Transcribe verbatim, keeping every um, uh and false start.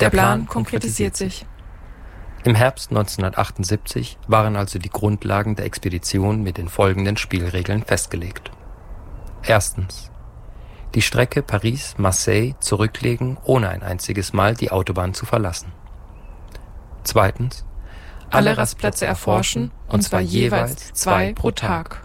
Der Plan konkretisiert sich. Im Herbst neunzehnhundertachtundsiebzig waren also die Grundlagen der Expedition mit den folgenden Spielregeln festgelegt. Erstens. Die Strecke Paris-Marseille zurücklegen, ohne ein einziges Mal die Autobahn zu verlassen. Zweitens. Alle Rastplätze erforschen, und zwar jeweils zwei pro Tag.